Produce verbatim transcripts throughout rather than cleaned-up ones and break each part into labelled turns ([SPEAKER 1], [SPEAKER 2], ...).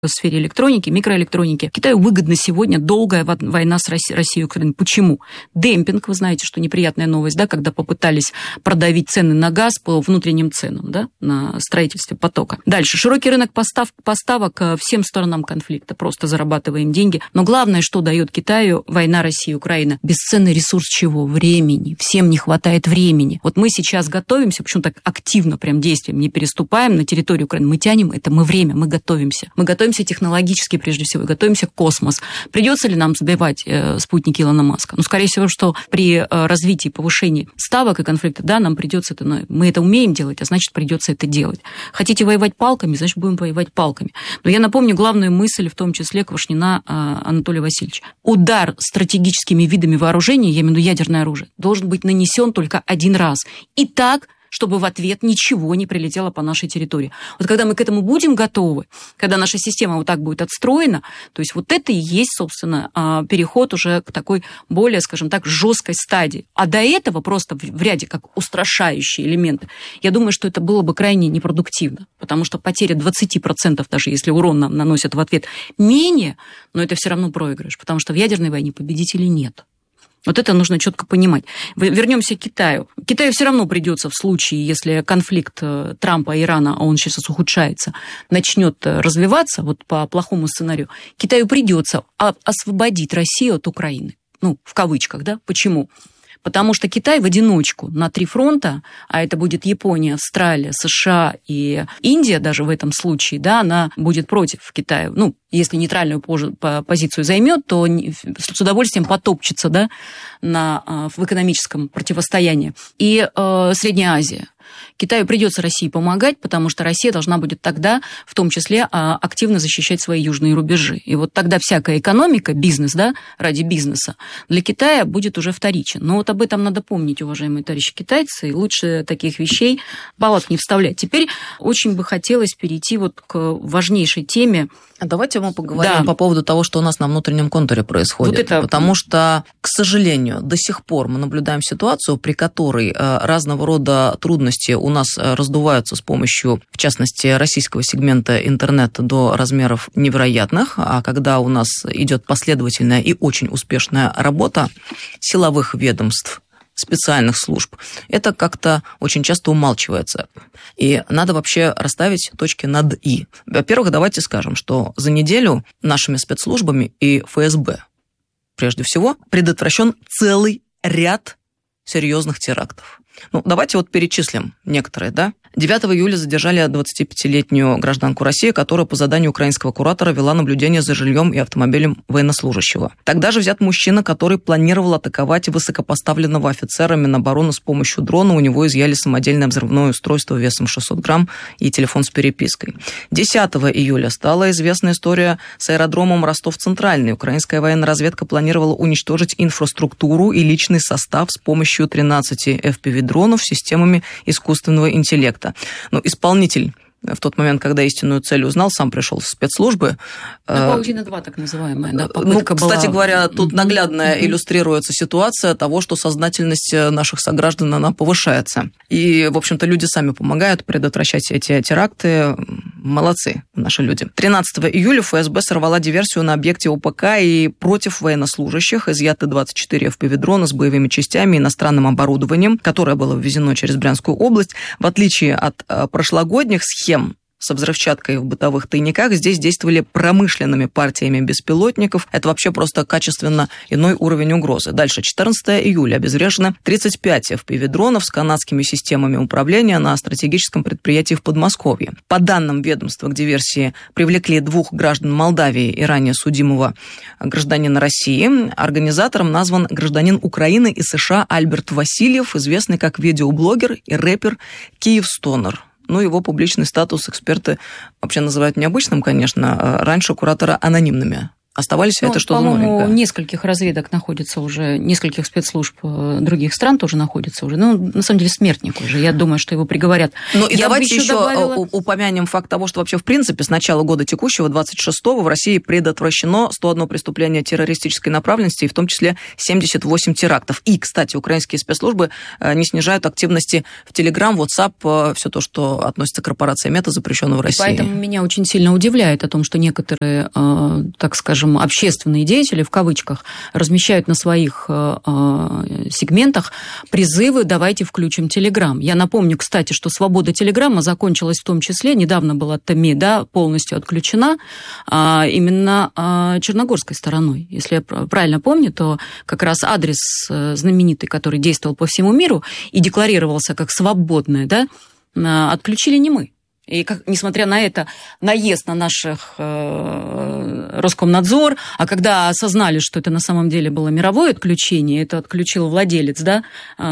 [SPEAKER 1] в сфере электроники, микроэлектроники. Китаю выгодна сегодня долгая война с Россией и Украиной. Почему? Демпинг, вы знаете, что неприятная новость, да, когда попытались продавить цены на газ по внутренним ценам, да, на строительстве потока. Дальше. Широкий рынок постав, поставок всем сторонам конфликта. Просто зарабатываем деньги. Но главное, что дает Китаю война России и Украины. Бесценный ресурс чего? Времени. Всем не хватает времени. Вот мы сейчас готовимся, почему так активно прям действуем, не переступаем на территорию Украины. Мы тянем это, мы время, мы готовимся. Мы готовимся технологически, прежде всего, готовимся к космос. Придется ли нам сбивать э, спутники Илона Маска? Ну, скорее всего, что при э, развитии, повышении ставок и конфликта, да, нам придется это, ну, мы это умеем делать, а значит, придется это делать. Хотите воевать палками, значит, будем воевать палками. Но я напомню главную мысль, в том числе Квашнина э, Анатолия Васильевича. Удар стратегическими видами вооружения, я имею в виду ядерное оружие, должен быть нанесен только один раз. И так, чтобы в ответ ничего не прилетело по нашей территории. Вот когда мы к этому будем готовы, когда наша система вот так будет отстроена, то есть вот это и есть, собственно, переход уже к такой более, скажем так, жесткой стадии. А до этого просто в ряде как устрашающие элементы, я думаю, что это было бы крайне непродуктивно, потому что потеря двадцать процентов, даже если урон нам наносят в ответ менее, но это все равно проигрыш, потому что в ядерной войне победителей нет. Вот это нужно четко понимать. Вернемся к Китаю. Китаю все равно придется в случае, если конфликт Трампа и Ирана, а он сейчас ухудшается, начнет развиваться вот по плохому сценарию, Китаю придется освободить Россию от Украины. Ну, в кавычках, да? Почему? Потому что Китай в одиночку на три фронта, а это будет Япония, Австралия, США и Индия даже в этом случае, да, она будет против Китая. Ну, если нейтральную позицию займет, то с удовольствием потопчется, да, на, в экономическом противостоянии. И э, Средняя Азия. Китаю придется России помогать, потому что Россия должна будет тогда, в том числе, активно защищать свои южные рубежи. И вот тогда всякая экономика, бизнес, да, ради бизнеса, для Китая будет уже вторичен. Но вот об этом надо помнить, уважаемые товарищи китайцы, и лучше таких вещей в палат не вставлять. Теперь очень бы хотелось перейти вот к важнейшей теме.
[SPEAKER 2] Давайте мы поговорим
[SPEAKER 1] да.
[SPEAKER 2] по поводу того, что у нас на внутреннем контуре происходит. Вот это... Потому что, к сожалению, до сих пор мы наблюдаем ситуацию, при которой разного рода трудности у нас раздуваются с помощью, в частности, российского сегмента интернета до размеров невероятных, а когда у нас идет последовательная и очень успешная работа силовых ведомств, специальных служб, это как-то очень часто умалчивается. И надо вообще расставить точки над «и». Во-первых, давайте скажем, что за неделю нашими спецслужбами и эф эс бэ, прежде всего, предотвращен целый ряд серьезных терактов. Ну, давайте вот перечислим некоторые, да. девятого июля задержали двадцатипятилетнюю гражданку России, которая по заданию украинского куратора вела наблюдение за жильем и автомобилем военнослужащего. Тогда же взят мужчина, который планировал атаковать высокопоставленного офицера Минобороны с помощью дрона. У него изъяли самодельное взрывное устройство весом шестьсот грамм и телефон с перепиской. десятого июля стала известна история с аэродромом Ростов-Центральный. Украинская военная разведка планировала уничтожить инфраструктуру и личный состав с помощью тринадцати эф пи ви-дронов с системами искусственного интеллекта. Но исполнитель в тот момент, когда истинную цель узнал, сам пришел в спецслужбы.
[SPEAKER 1] Да, Паутина-два, так называемая. Да,
[SPEAKER 2] ну, кстати была... говоря, тут наглядно mm-hmm. иллюстрируется ситуация того, что сознательность наших сограждан, она повышается. И, в общем-то, люди сами помогают предотвращать эти теракты. Молодцы наши люди. тринадцатого июля эф эс бэ сорвала диверсию на объекте о пэ ка, и против военнослужащих изъяты двадцать четыре эф пи ви-дрона с боевыми частями и иностранным оборудованием, которое было ввезено через Брянскую область. В отличие от прошлогодних схем с взрывчаткой в бытовых тайниках, здесь действовали промышленными партиями беспилотников. Это вообще просто качественно иной уровень угрозы. Дальше, четырнадцатого июля обезврежено тридцать пять эф пи ви-дронов с канадскими системами управления на стратегическом предприятии в Подмосковье. По данным ведомства, к диверсии привлекли двух граждан Молдавии и ранее судимого гражданина России. Организатором назван гражданин Украины и США Альберт Васильев, известный как видеоблогер и рэпер Киевстонер. Ну, его публичный статус эксперты вообще называют необычным, конечно. Раньше куратора анонимными оставались, а
[SPEAKER 1] ну,
[SPEAKER 2] это что
[SPEAKER 1] за новенькое?
[SPEAKER 2] По-моему,
[SPEAKER 1] нескольких разведок находится уже, нескольких спецслужб других стран тоже находится уже. Ну, на самом деле, смертник уже. Я думаю, что его приговорят.
[SPEAKER 2] Ну, и
[SPEAKER 1] Я
[SPEAKER 2] давайте еще, еще
[SPEAKER 1] добавила...
[SPEAKER 2] упомянем факт того, что вообще, в принципе, с начала года текущего, двадцать шестого, в России предотвращено сто одно преступление террористической направленности, и в том числе семьдесят восемь терактов. И, кстати, украинские спецслужбы не снижают активности в Telegram, WhatsApp, все то, что относится к корпорации Мета, запрещено в России.
[SPEAKER 1] И поэтому меня очень сильно удивляет о том, что некоторые, так скажем, общественные деятели, в кавычках, размещают на своих э, э, сегментах призывы «давайте включим Телеграм». Я напомню, кстати, что свобода Телеграма закончилась в том числе, недавно была ТАМИ, да, полностью отключена, э, именно э, черногорской стороной. Если я правильно помню, то как раз адрес э, знаменитый, который действовал по всему миру и декларировался как свободный, да, э, отключили не мы. И, как, несмотря на это, наезд на наших э, Роскомнадзор, а когда осознали, что это на самом деле было мировое отключение, это отключил владелец, да, э,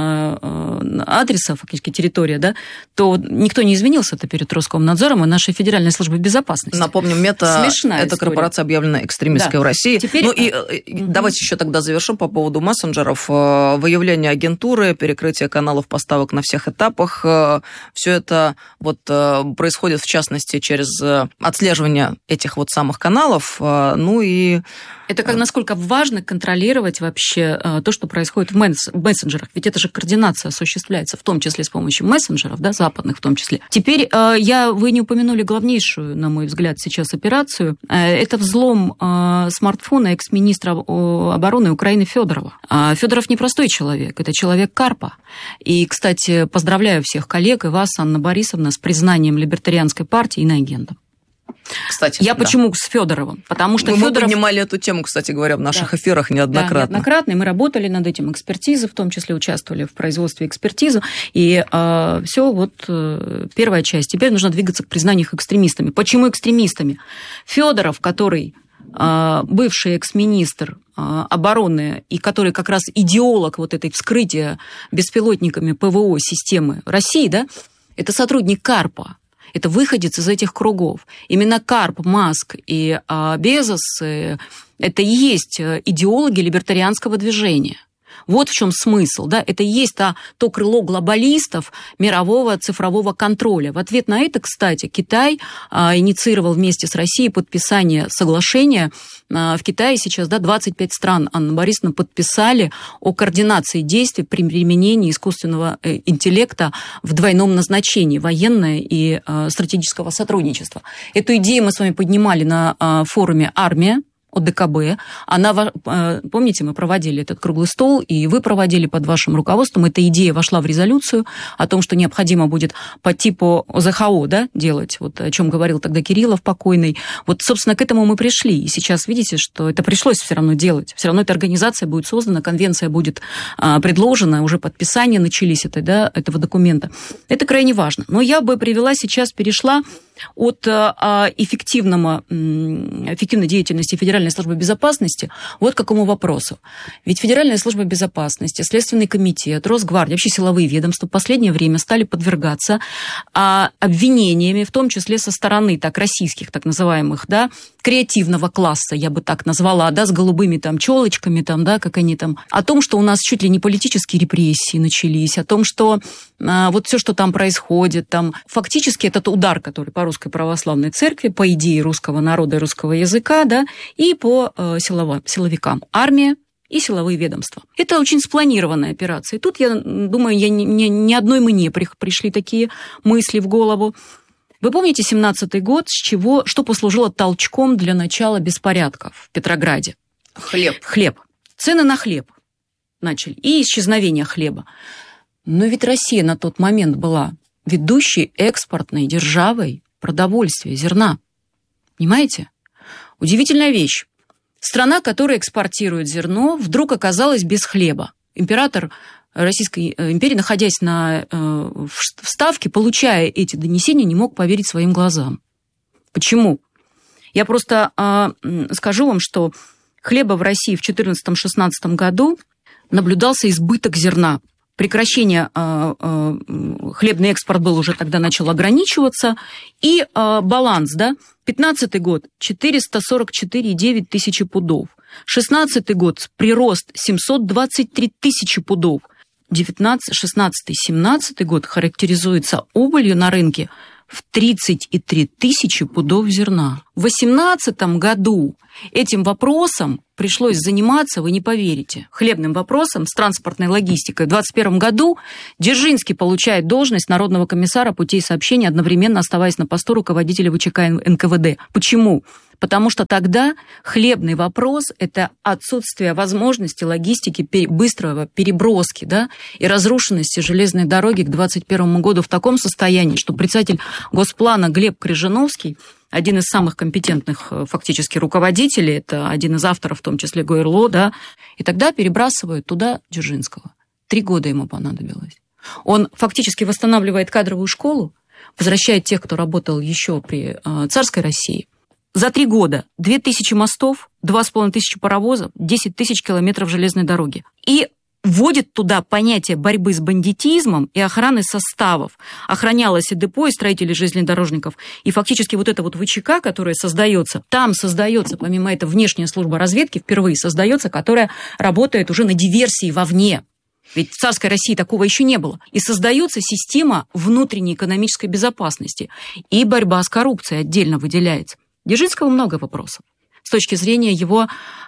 [SPEAKER 1] э, адреса, фактически территория, да, то никто не извинился-то перед Роскомнадзором и нашей Федеральной службой безопасности.
[SPEAKER 2] Напомним, Мета,
[SPEAKER 1] Смешная
[SPEAKER 2] эта
[SPEAKER 1] история.
[SPEAKER 2] Корпорация объявлена экстремистской, да, в России.
[SPEAKER 1] Теперь...
[SPEAKER 2] Ну и угу. Давайте еще тогда завершим по поводу мессенджеров. Выявление агентуры, перекрытие каналов поставок на всех этапах. Все это вот происходит, в частности, через отслеживание этих вот самых каналов. Ну и...
[SPEAKER 1] Это как, насколько важно контролировать вообще то, что происходит в мессенджерах. Ведь это же координация осуществляется, в том числе с помощью мессенджеров, да, западных в том числе. Теперь я, вы не упомянули главнейшую, на мой взгляд, сейчас операцию. Это взлом смартфона экс-министра обороны Украины Федорова. Федоров непростой человек, это человек Карпа. И, кстати, поздравляю всех коллег и вас, Анна Борисовна, с признанием либертарианской партии иноагентом.
[SPEAKER 2] Кстати,
[SPEAKER 1] я
[SPEAKER 2] да.
[SPEAKER 1] почему с Федоровым? Потому что
[SPEAKER 2] мы,
[SPEAKER 1] Федоров...
[SPEAKER 2] мы поднимали эту тему, кстати говоря, в наших да. эфирах неоднократно.
[SPEAKER 1] Да, неоднократно, и мы работали над этим, экспертизы, в том числе участвовали в производстве экспертизы, и э, все, вот э, первая часть. Теперь нужно двигаться к признанию их экстремистами. Почему экстремистами? Федоров, который э, бывший экс-министр э, обороны, и который как раз идеолог вот этой вскрытия беспилотниками ПВО системы России, да, это сотрудник Карпа. Это выходец из этих кругов. Именно Карп, Маск и а, Безос – это и есть идеологи либертарианского движения. Вот в чем смысл. Да? Это и есть то, то крыло глобалистов мирового цифрового контроля. В ответ на это, кстати, Китай а, инициировал вместе с Россией подписание соглашения. А, в Китае сейчас да, двадцать пять стран, Анна Борисовна, подписали о координации действий при применении искусственного интеллекта в двойном назначении – военное и а, стратегического сотрудничества. Эту идею мы с вами поднимали на а, форуме «Армия». ОДКБ. Она, помните, мы проводили этот круглый стол, и вы проводили под вашим руководством. Эта идея вошла в резолюцию о том, что необходимо будет по типу ОЗХО, да, делать, вот о чем говорил тогда Кириллов покойный. Вот, собственно, к этому мы пришли. И сейчас видите, что это пришлось все равно делать. Все равно эта организация будет создана, конвенция будет а, предложена, уже подписания начались это, да, этого документа. Это крайне важно. Но я бы привела сейчас, перешла от а, эффективного, эффективной деятельности Федеральной службы безопасности вот к какому вопросу. Ведь Федеральная служба безопасности, Следственный комитет, Росгвардия, вообще силовые ведомства в последнее время стали подвергаться а, обвинениями, в том числе со стороны так, российских, так называемых, да, креативного класса, я бы так назвала, да, с голубыми там челочками, там, да, как они там, о том, что у нас чуть ли не политические репрессии начались, о том, что а, вот все, что там происходит, там, фактически этот удар, который по Русской Православной Церкви, по идее русского народа и русского языка, да, и по э, силовым, силовикам. Армия и силовые ведомства. Это очень спланированная операция. И тут, я думаю, я, не, не, ни одной мне пришли такие мысли в голову. Вы помните семнадцатый год, с чего, что послужило толчком для начала беспорядков в Петрограде?
[SPEAKER 2] Хлеб.
[SPEAKER 1] Хлеб. Цены на хлеб начали. И исчезновение хлеба. Но ведь Россия на тот момент была ведущей экспортной державой продовольствия, зерна. Понимаете? Удивительная вещь. Страна, которая экспортирует зерно, вдруг оказалась без хлеба. Император Российской империи, находясь на, э, в Ставке, получая эти донесения, не мог поверить своим глазам. Почему? Я просто э, скажу вам, что хлеба в России в четырнадцатом-шестнадцатом году наблюдался избыток зерна. прекращение, хлебный экспорт был уже тогда, начал ограничиваться, и баланс, да, пятнадцатый год четыреста сорок четыре целых девять десятых тысячи пудов, шестнадцатый год прирост семьсот двадцать три тысячи пудов, девятнадцатый, шестнадцатый, семнадцатый год характеризуется убылью на рынке в тридцать три тысячи пудов зерна. В две тысячи восемнадцатом году этим вопросом пришлось заниматься, вы не поверите, хлебным вопросом с транспортной логистикой. В двадцать первом году Дзержинский получает должность Народного комиссара путей сообщения, одновременно оставаясь на посту руководителя ВЧК эн ка вэ дэ. Почему? Потому что тогда хлебный вопрос – это отсутствие возможности логистики быстрого переброски, да, и разрушенности железной дороги к двадцать первому году в таком состоянии, что председатель Госплана Глеб Крижановский, один из самых компетентных фактически руководителей, это один из авторов, в том числе гэ эр эл о, да, и тогда перебрасывают туда Дзержинского. Три года ему понадобилось. Он фактически восстанавливает кадровую школу, возвращает тех, кто работал еще при царской России. За три года две тысячи мостов, два с половиной тысячи паровозов, десять тысяч километров железной дороги. И вводит туда понятие борьбы с бандитизмом и охраны составов. Охранялось и депо, и строители железнодорожников. И фактически вот это вот ВЧК, которое создается, там создается, помимо этого, внешняя служба разведки впервые создается, которая работает уже на диверсии вовне. Ведь в царской России такого еще не было. И создается система внутренней экономической безопасности. И борьба с коррупцией отдельно выделяется. Дзержинского много вопросов. С точки зрения его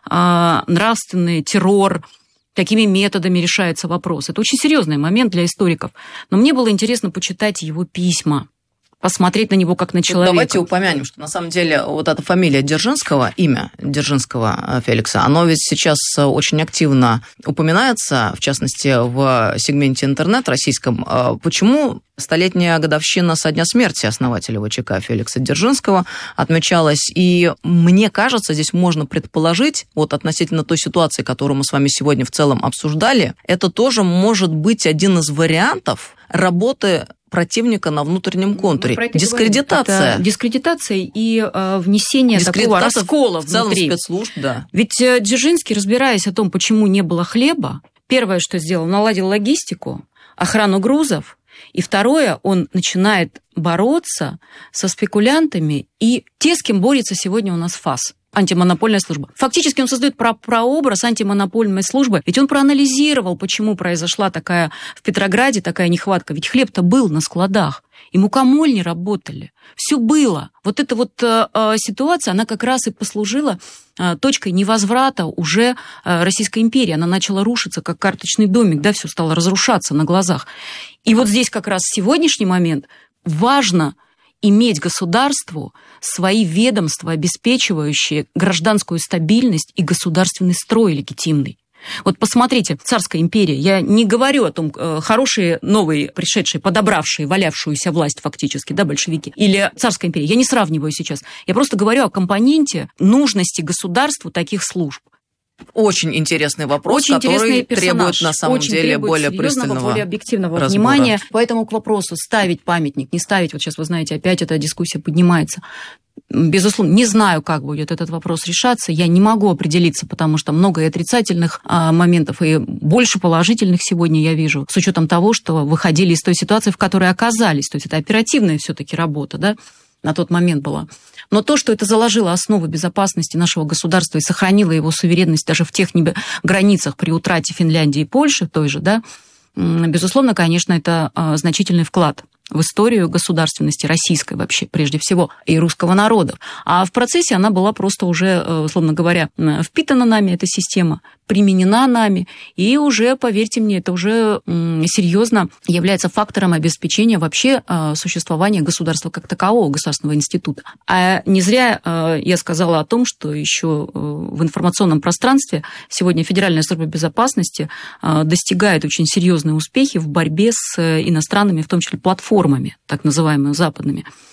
[SPEAKER 1] э, нравственный террор, какими методами решается вопрос. Это очень серьезный момент для историков. Но мне было интересно почитать его письма, посмотреть на него как на человека.
[SPEAKER 2] Давайте упомянем, что на самом деле вот эта фамилия Дзержинского, имя Дзержинского Феликса, оно ведь сейчас очень активно упоминается, в частности, в сегменте интернет российском. Почему столетняя годовщина со дня смерти основателя ВЧК Феликса Дзержинского отмечалась? И мне кажется, здесь можно предположить, вот относительно той ситуации, которую мы с вами сегодня в целом обсуждали, это тоже может быть один из вариантов работы противника на внутреннем контуре. Дискредитация.
[SPEAKER 1] Это дискредитация и э, внесение
[SPEAKER 2] дискредитация
[SPEAKER 1] такого раскола
[SPEAKER 2] в целом
[SPEAKER 1] внутри.
[SPEAKER 2] Спецслужб, да.
[SPEAKER 1] Ведь Дзержинский, разбираясь о том, почему не было хлеба, первое, что сделал, наладил логистику, охрану грузов, и второе, он начинает бороться со спекулянтами и те, с кем борется сегодня у нас ФАС. Антимонопольная служба. Фактически он создает про- прообраз антимонопольной службы, ведь он проанализировал, почему произошла такая в Петрограде такая нехватка. Ведь хлеб-то был на складах, и мукомольни работали, все было. Вот эта вот э, ситуация, она как раз и послужила э, точкой невозврата уже э, Российской империи. Она начала рушиться, как карточный домик, да, все стало разрушаться на глазах. И вот здесь как раз в сегодняшний момент важно иметь государству свои ведомства, обеспечивающие гражданскую стабильность и государственный строй легитимный. Вот посмотрите, царская империя, я не говорю о том, хорошие, новые, пришедшие, подобравшие, валявшуюся власть фактически, да, большевики, или царская империя, я не сравниваю сейчас, я просто говорю о компоненте нужности государству таких служб.
[SPEAKER 2] Очень интересный вопрос, очень который требует на самом
[SPEAKER 1] очень
[SPEAKER 2] деле более
[SPEAKER 1] пристального, более объективного
[SPEAKER 2] разбора.
[SPEAKER 1] Внимания. Поэтому к вопросу ставить памятник, не ставить, вот сейчас вы знаете, опять эта дискуссия поднимается. Безусловно, не знаю, как будет этот вопрос решаться, я не могу определиться, потому что много и отрицательных а, моментов, и больше положительных сегодня я вижу, с учетом того, что выходили из той ситуации, в которой оказались. То есть это оперативная все-таки работа, да, на тот момент была. Но то, что это заложило основы безопасности нашего государства и сохранило его суверенность даже в тех границах при утрате Финляндии и Польши той же, да, безусловно, конечно, это значительный вклад в историю государственности российской вообще, прежде всего, и русского народа. А в процессе она была просто уже, условно говоря, впитана нами, эта система, применена нами, и уже, поверьте мне, это уже серьезно является фактором обеспечения вообще существования государства как такового, государственного института. А не зря я сказала о том, что еще в информационном пространстве сегодня Федеральная служба безопасности достигает очень серьезные успехи в борьбе с иностранными, в том числе платформами, так называемыми западными.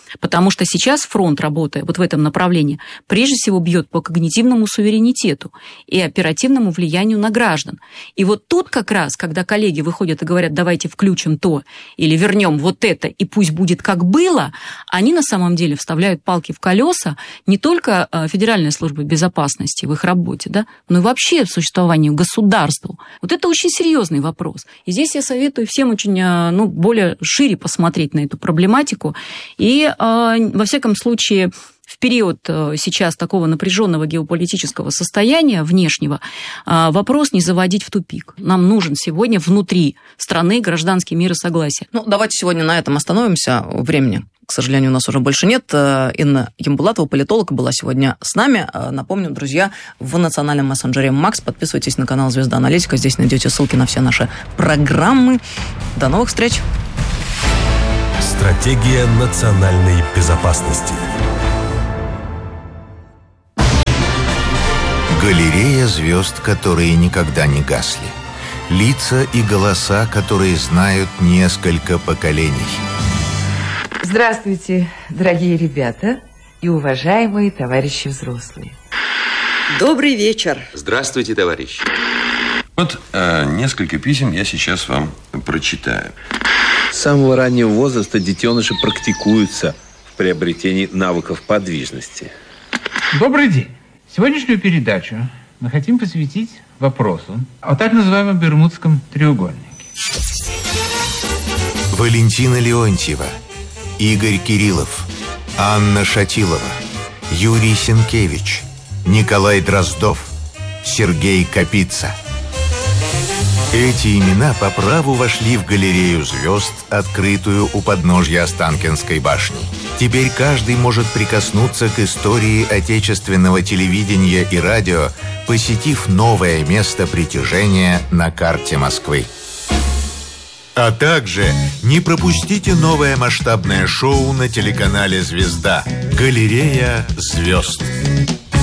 [SPEAKER 1] Потому что сейчас фронт, работая вот в этом направлении, прежде всего бьет по когнитивному суверенитету и оперативному влиянию на граждан. И вот тут как раз, когда коллеги выходят и говорят, давайте включим то или вернем вот это, и пусть будет как было, они на самом деле вставляют палки в колеса не только Федеральной службы безопасности в их работе, да, но и вообще в существовании государства. Вот это очень серьезный вопрос. И здесь я советую всем очень, ну, более шире посмотреть на эту проблематику. И, во всяком случае, в период сейчас такого напряженного геополитического состояния внешнего вопрос не заводить в тупик. Нам нужен сегодня внутри страны гражданский мир и согласие.
[SPEAKER 2] Ну, давайте сегодня на этом остановимся. Времени, к сожалению, у нас уже больше нет. Инна Ямбулатова, политолог, была сегодня с нами. Напомню, друзья, в национальном мессенджере Макс. Подписывайтесь на канал «Звезда Аналитика». Здесь найдете ссылки на все наши программы. До новых встреч!
[SPEAKER 3] Стратегия национальной безопасности.
[SPEAKER 4] Галерея звезд, которые никогда не гасли. Лица и голоса, которые знают несколько поколений.
[SPEAKER 5] Здравствуйте, дорогие ребята и уважаемые товарищи взрослые.
[SPEAKER 6] Добрый вечер.
[SPEAKER 7] Здравствуйте, товарищи.
[SPEAKER 8] Вот э, несколько писем я сейчас вам прочитаю.
[SPEAKER 9] С самого раннего возраста детеныши практикуются в приобретении навыков подвижности.
[SPEAKER 10] Добрый день. Сегодняшнюю передачу мы хотим посвятить вопросу о так называемом Бермудском треугольнике.
[SPEAKER 4] Валентина Леонтьева, Игорь Кириллов, Анна Шатилова, Юрий Сенкевич, Николай Дроздов, Сергей Капица. Эти имена по праву вошли в галерею звезд, открытую у подножья Останкинской башни. Теперь каждый может прикоснуться к истории отечественного телевидения и радио, посетив новое место притяжения на карте Москвы. А также не пропустите новое масштабное шоу на телеканале «Звезда» «Галерея звезд».